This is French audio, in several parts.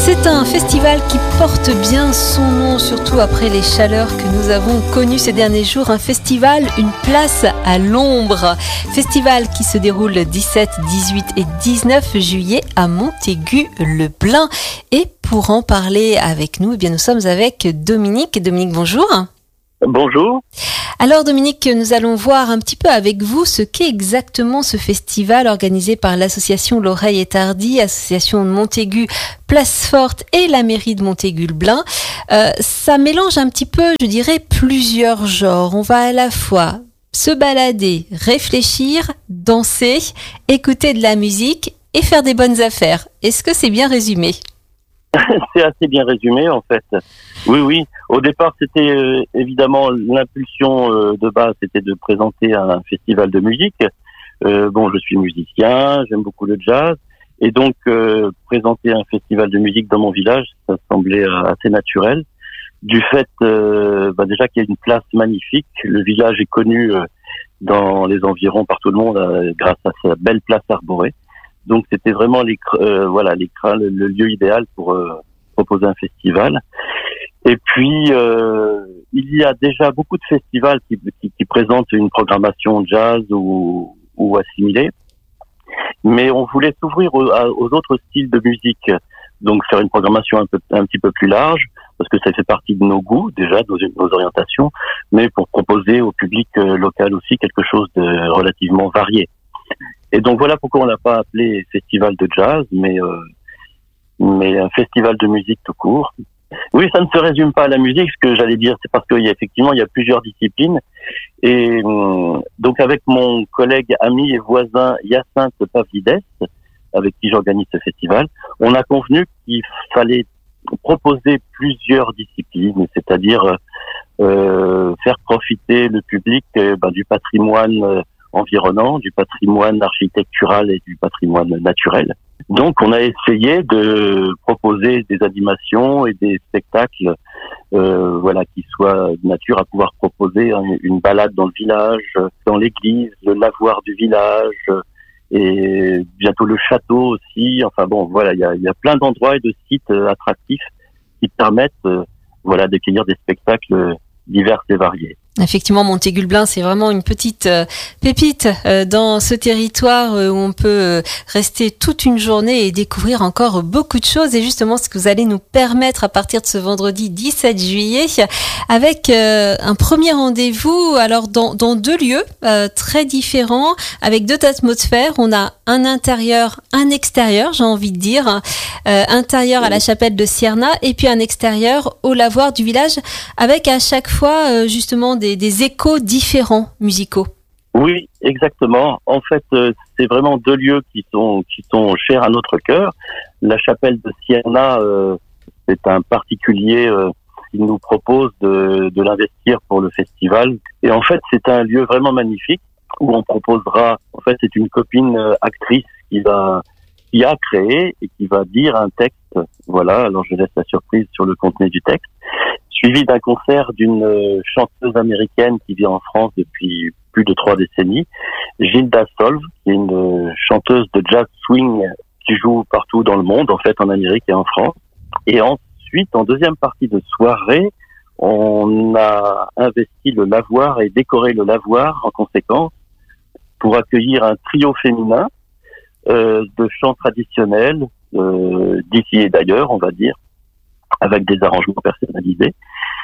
C'est un festival qui porte bien son nom, surtout après les chaleurs que nous avons connues ces derniers jours. Un festival, une place à l'ombre. Festival qui se déroule le 17, 18 et 19 juillet à Montaigu-le-Blain. Et pour en parler avec nous, eh bien, nous sommes avec Dominique. Dominique, bonjour. Bonjour. Alors Dominique, nous allons voir un petit peu avec vous ce qu'est exactement ce festival organisé par l'association L'Oreille est Hardie, association de Montaigu, Place Forte et la mairie de Montaigu-le-Blain. Ça mélange un petit peu, je dirais, plusieurs genres. On va à la fois se balader, réfléchir, danser, écouter de la musique et faire des bonnes affaires. Est-ce que c'est bien résumé ? C'est assez bien résumé en fait. Oui. Au départ, c'était évidemment l'impulsion de base, c'était de présenter un festival de musique. Je suis musicien, j'aime beaucoup le jazz, et donc présenter un festival de musique dans mon village, ça semblait assez naturel. Du fait, déjà qu'il y a une place magnifique, le village est connu dans les environs par tout le monde grâce à sa belle place arborée. Donc c'était vraiment le lieu idéal pour proposer un festival. Et puis il y a déjà beaucoup de festivals qui présentent une programmation jazz ou assimilée, mais on voulait s'ouvrir aux autres styles de musique, donc faire une programmation un petit peu plus large, parce que ça fait partie de nos goûts déjà, de nos orientations, mais pour proposer au public local aussi quelque chose de relativement varié. Et donc voilà pourquoi on l'a pas appelé festival de jazz, mais un festival de musique tout court. Oui, ça ne se résume pas à la musique, ce que j'allais dire, c'est parce qu'il y a plusieurs disciplines. Et donc avec mon collègue, ami et voisin Hyacinthe Pavlidès, avec qui j'organise ce festival, on a convenu qu'il fallait proposer plusieurs disciplines, c'est-à-dire faire profiter le public du patrimoine environnant, du patrimoine architectural et du patrimoine naturel. Donc on a essayé de proposer des animations et des spectacles qui soient de nature à pouvoir proposer une balade dans le village, dans l'église, le lavoir du village et bientôt le château aussi. Il y a plein d'endroits et de sites attractifs qui permettent d'accueillir des spectacles divers et variés. Effectivement, Montaigu-le-Blain, c'est vraiment une petite pépite dans ce territoire où on peut rester toute une journée et découvrir encore beaucoup de choses. Et justement, ce que vous allez nous permettre à partir de ce vendredi 17 juillet, avec un premier rendez-vous, alors dans deux lieux très différents, avec deux atmosphères. On a un intérieur, un extérieur, j'ai envie de dire, intérieur à la chapelle de Cierna, et puis un extérieur au lavoir du village, avec à chaque fois justement des échos différents musicaux. Oui, exactement. En fait, c'est vraiment deux lieux qui sont chers à notre cœur. La chapelle de Cierna, c'est un particulier qui nous propose de l'investir pour le festival. Et en fait, c'est un lieu vraiment magnifique où on proposera. En fait, c'est une copine actrice qui a créé et qui va dire un texte. Voilà. Alors, je laisse la surprise sur le contenu du texte. Suivi d'un concert d'une chanteuse américaine qui vit en France depuis plus de 3 décennies, Gilda Solve, qui est une chanteuse de jazz swing qui joue partout dans le monde, en fait en Amérique et en France. Et ensuite, en deuxième partie de soirée, on a investi le lavoir et décoré le lavoir en conséquence pour accueillir un trio féminin de chants traditionnels d'ici et d'ailleurs, on va dire, avec des arrangements personnalisés.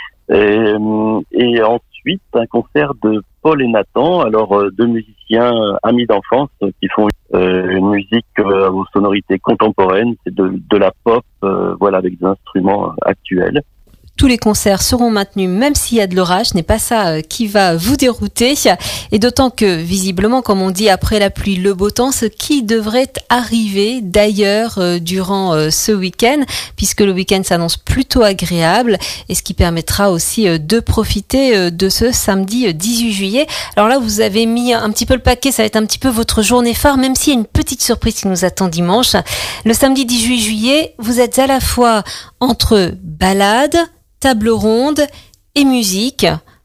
Et ensuite, un concert de Paul et Nathan, alors deux musiciens amis d'enfance qui font une musique aux sonorités contemporaines, c'est de la pop, avec des instruments actuels. Tous les concerts seront maintenus, même s'il y a de l'orage. Ce n'est pas ça qui va vous dérouter. Et d'autant que, visiblement, comme on dit, après la pluie, le beau temps, ce qui devrait arriver d'ailleurs durant ce week-end, puisque le week-end s'annonce plutôt agréable, et ce qui permettra aussi de profiter de ce samedi 18 juillet. Alors là, vous avez mis un petit peu le paquet, ça va être un petit peu votre journée phare, même s'il y a une petite surprise qui nous attend dimanche. Le samedi 18 juillet, vous êtes à la fois entre balade, table ronde et musique.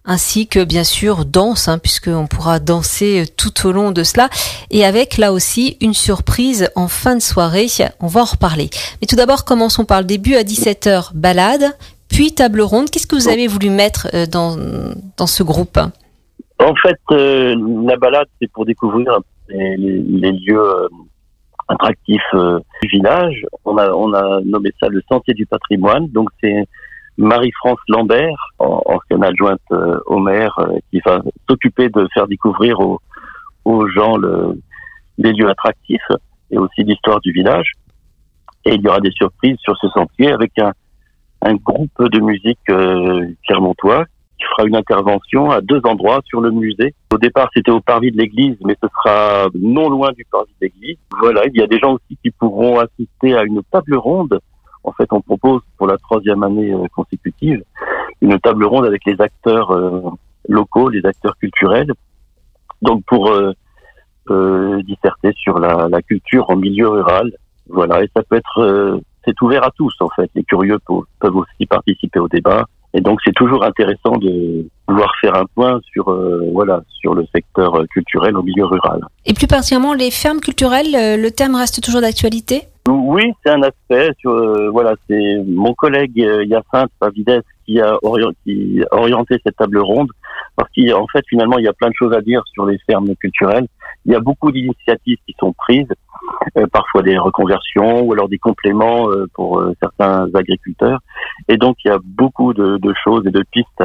ainsi que bien sûr danse, puisqu'on pourra danser tout au long de cela, et avec là aussi une surprise en fin de soirée, on va en reparler. Mais tout d'abord, commençons par le début, à 17h, balade, puis table ronde. Qu'est-ce que vous avez voulu mettre dans ce groupe ? En fait, la balade, c'est pour découvrir les lieux attractifs du village. On a nommé ça le Sentier du patrimoine, donc c'est Marie-France Lambert, ancienne adjointe au maire, qui va s'occuper de faire découvrir aux gens les lieux attractifs et aussi l'histoire du village. Et il y aura des surprises sur ce sentier avec un groupe de musique clermontois qui fera une intervention à 2 endroits sur le musée. Au départ, c'était au parvis de l'église, mais ce sera non loin du parvis de l'église. Voilà, il y a des gens aussi qui pourront assister à une table ronde. En fait, on propose pour la 3e année consécutive une table ronde avec les acteurs locaux, les acteurs culturels, donc pour disserter sur la culture en milieu rural. Voilà, et ça peut être, c'est ouvert à tous en fait. Les curieux peuvent aussi participer au débat, et donc c'est toujours intéressant de pouvoir faire un point sur le secteur culturel au milieu rural. Et plus particulièrement les fermes culturelles, le thème reste toujours d'actualité ? Oui, c'est un aspect. C'est mon collègue Hyacinthe Pavides qui a orienté cette table ronde, parce qu'en fait, finalement, il y a plein de choses à dire sur les fermes culturelles. Il y a beaucoup d'initiatives qui sont prises, parfois des reconversions ou alors des compléments pour certains agriculteurs. Et donc, il y a beaucoup de choses et de pistes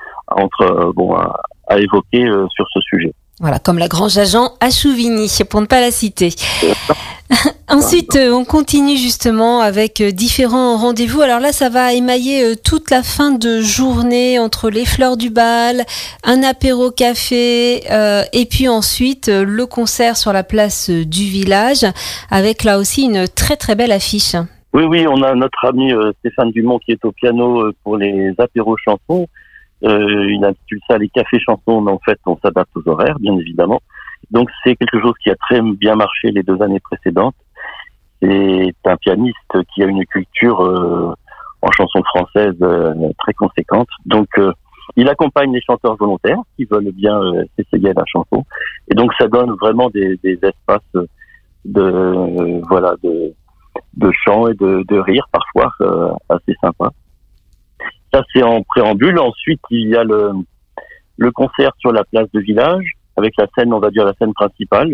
à évoquer sur ce sujet. Voilà, comme la Grange à Jean à Chouvigny, pour ne pas la citer. Ensuite, on continue justement avec différents rendez-vous. Alors là, ça va émailler toute la fin de journée entre les fleurs du bal, un apéro café, et puis ensuite le concert sur la place du village, avec là aussi une très très belle affiche. Oui, on a notre ami Stéphane Dumont qui est au piano pour les apéros chansons. Il intitule ça les cafés chansons, mais en fait on s'adapte aux horaires, bien évidemment. Donc c'est quelque chose qui a très bien marché les 2 années précédentes. C'est un pianiste qui a une culture en chanson française très conséquente. Donc il accompagne les chanteurs volontaires qui veulent bien s'essayer à la chanson. Et donc ça donne vraiment des espaces de chant et de rire parfois assez sympas. Ça, c'est en préambule. Ensuite, il y a le concert sur la place de village, avec la scène, on va dire la scène principale.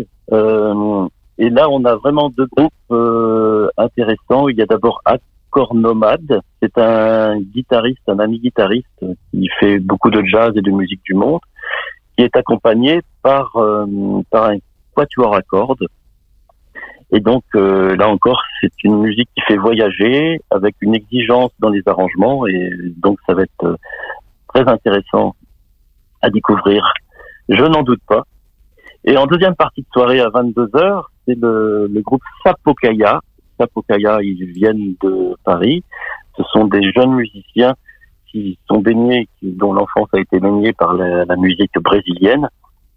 Et là, on a vraiment 2 groupes intéressants. Il y a d'abord Accord Nomade. C'est un ami guitariste qui fait beaucoup de jazz et de musique du monde, qui est accompagné par un quatuor à cordes. Et donc là encore, c'est une musique qui fait voyager avec une exigence dans les arrangements, et donc ça va être très intéressant à découvrir. Je n'en doute pas. Et en deuxième partie de soirée à 22h, c'est le groupe Sapokaya. Sapokaya, ils viennent de Paris. Ce sont des jeunes musiciens qui sont dont l'enfance a été baignée par la musique brésilienne.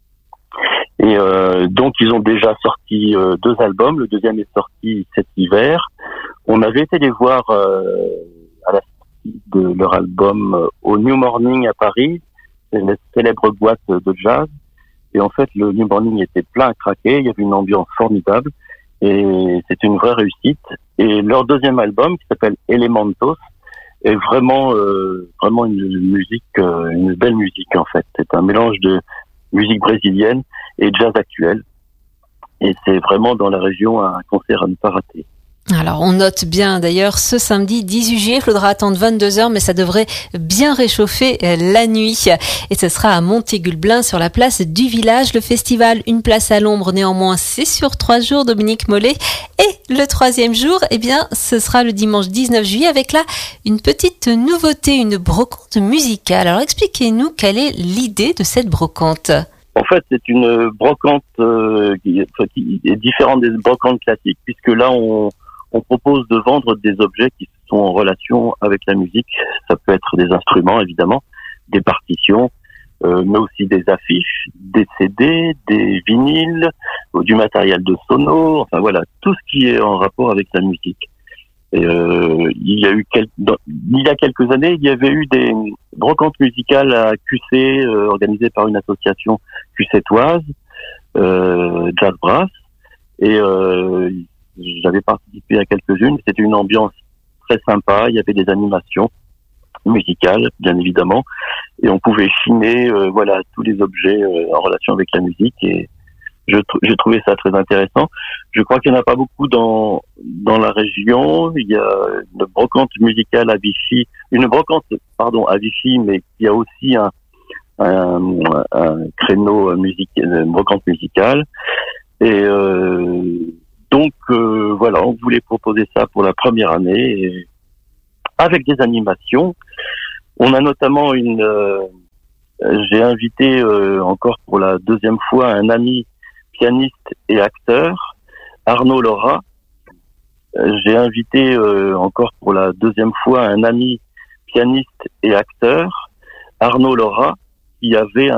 Et donc ils ont déjà sorti 2 albums. Le deuxième est sorti cet hiver. On avait été les voir à la sortie de leur album au New Morning à Paris, c'est une célèbre boîte de jazz. Et en fait, le New Morning était plein à craquer. Il y avait une ambiance formidable et c'était une vraie réussite. Et leur deuxième album, qui s'appelle Elementos, est vraiment une musique, une belle musique en fait. C'est un mélange de musique brésilienne et jazz actuel. Et c'est vraiment dans la région un concert à ne pas rater. Alors, on note bien d'ailleurs ce samedi 18 juillet, il faudra attendre 22h, mais ça devrait bien réchauffer la nuit. Et ce sera à Montégulblin sur la place du village. Le festival Une place à l'ombre, néanmoins, c'est sur 3 jours, Dominique Mollet. Et le 3e jour, ce sera le dimanche 19 juillet avec là une petite nouveauté, une brocante musicale. Alors, expliquez-nous quelle est l'idée de cette brocante. En fait, c'est une brocante qui est différente des brocantes classiques, puisque là, on propose de vendre des objets qui sont en relation avec la musique. Ça peut être des instruments, évidemment, des partitions, mais aussi des affiches, des CD, des vinyles, du matériel de sono, enfin voilà, tout ce qui est en rapport avec la musique. Et il y a quelques années, il y avait eu des brocantes musicales à QC organisées par une association QCtoise, Jazz Brass, et j'avais participé à quelques-unes. C'était une ambiance très sympa. Il y avait des animations musicales, bien évidemment, et on pouvait chiner tous les objets en relation avec la musique, et j'ai trouvé ça très intéressant. Je crois qu'il n'y en a pas beaucoup dans la région. Il y a une brocante musicale à Vichy, à Vichy, mais il y a aussi un créneau une brocante musicale. Et donc on voulait proposer ça pour la première année, et avec des animations. On a notamment j'ai invité encore pour la deuxième fois un ami pianiste et acteur, Arnaud Laura. J'ai invité encore pour la deuxième fois un ami pianiste et acteur, Arnaud Laura, qui avait